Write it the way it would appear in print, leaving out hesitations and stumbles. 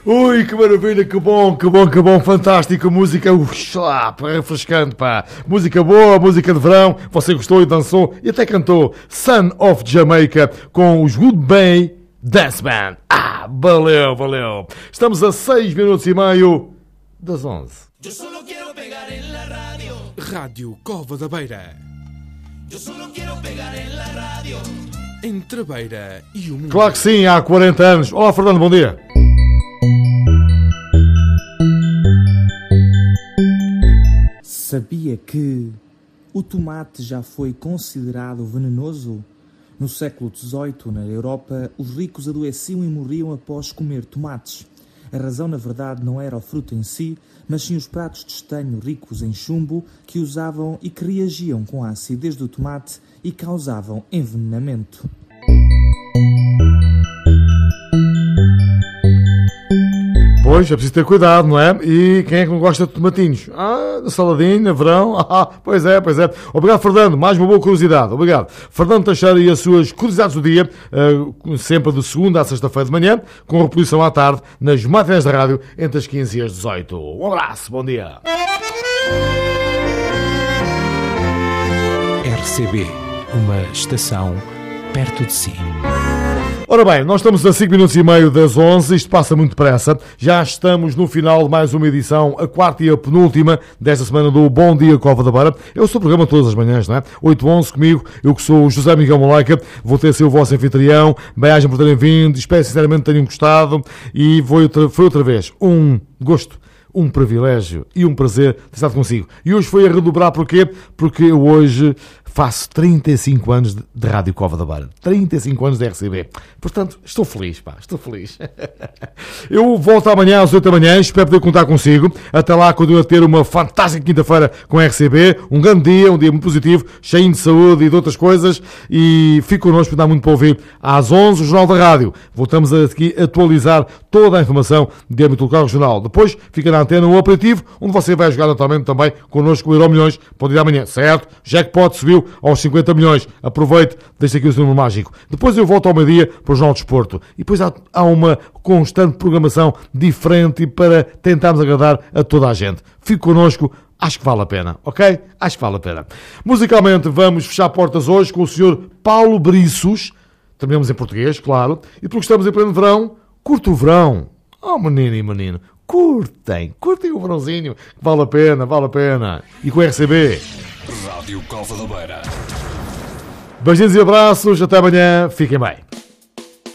Ui, que maravilha, que bom, fantástica música, refrescante, pá. Música boa, música de verão, você gostou e dançou e até cantou Son of Jamaica com os Wood Bay Dance Band. Valeu. Estamos a 6 minutos e meio das 11. Eu só quero pegar na rádio. Rádio Cova da Beira. Eu só quero pegar na rádio. Entre Beira e o mundo. Claro que sim, há 40 anos. Olá, Fernando, bom dia. Sabia que o tomate já foi considerado venenoso? No século XVIII, na Europa, os ricos adoeciam e morriam após comer tomates. A razão, na verdade, não era o fruto em si, mas sim os pratos de estanho ricos em chumbo que usavam e que reagiam com a acidez do tomate e causavam envenenamento. Pois, é preciso ter cuidado, não é? E quem é que não gosta de tomatinhos? Saladinha, verão. Pois é. Obrigado, Fernando. Mais uma boa curiosidade. Obrigado. Fernando Teixeira e as suas curiosidades do dia, sempre de segunda a sexta-feira de manhã, com reposição à tarde, nas matinés da rádio, entre as 15 e as 18. Um abraço, bom dia. RCB, uma estação perto de si. Ora bem, nós estamos a 5 minutos e meio das 11, isto passa muito depressa, já estamos no final de mais uma edição, a quarta e a penúltima desta semana do Bom Dia Cova da Beira. Eu sou o programa todas as manhãs, não é? 8-11 comigo, eu que sou o José Miguel Molaica, vou ter sido o vosso anfitrião, bem-ajam por terem vindo, espero sinceramente que tenham gostado e foi outra vez um gosto, um privilégio e um prazer ter estado consigo. E hoje foi a redobrar, porquê? Porque eu hoje faço 35 anos de Rádio Cova da Beira. 35 anos de RCB. Portanto, estou feliz, pá. Estou feliz. Eu volto amanhã às 8 da manhã. Espero poder contar consigo. Até lá, continuo a ter uma fantástica quinta-feira com a RCB. Um grande dia, um dia muito positivo, cheio de saúde e de outras coisas. E fico connosco, dá muito para ouvir. Às 11, o Jornal da Rádio. Voltamos aqui a atualizar toda a informação de âmbito local regional. Depois, fica na antena o aperitivo, onde você vai jogar naturalmente também connosco o Euro Milhões. Pode ir amanhã, certo? Jackpot subiu aos 50 milhões. Aproveite, deixa aqui o seu número mágico. Depois eu volto ao meio-dia para o Jornal de Desporto. E depois há uma constante programação diferente para tentarmos agradar a toda a gente. Fique connosco, acho que vale a pena, ok? Acho que vale a pena. Musicalmente vamos fechar portas hoje com o Sr. Paulo Briços. Terminamos em português, claro. E porque estamos em pleno verão, curta o verão. Oh, menino e menino, curtem o verãozinho, vale a pena. E com o RCB. Rádio Cova da Beira. Beijinhos e abraços, até amanhã, fiquem bem.